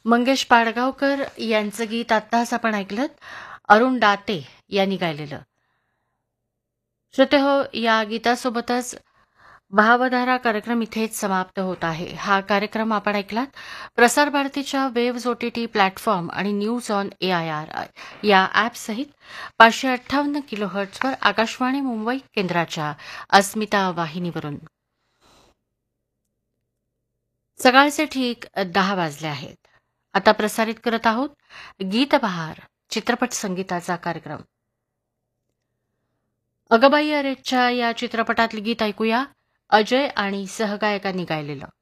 मंगेश पाडगावकर यांचं गीत आत्ताच आपण ऐकलं. अरुण दाते यांनी गायलेलं. श्रोते हो, या गीतासोबतच भावधारा कार्यक्रम इथेच समाप्त होत आहे. हा कार्यक्रम आपण ऐकलात प्रसार भारतीच्या वेव्हज OTT प्लॅटफॉर्म आणि न्यूज ऑन AIR या ॲपसहित 558 किलोहर्ट्झवर आकाशवाणी मुंबई केंद्राच्या अस्मिता वाहिनीवरून. सकाळचे ठीक 10 वाजले आहेत. आता प्रसारित करत आहोत गीतबहार चित्रपट संगीताचा कार्यक्रम. अगबाई अरेच्या या चित्रपटातलं गीत ऐकूया. अजय आणि सहगायकांनी गायलेलं.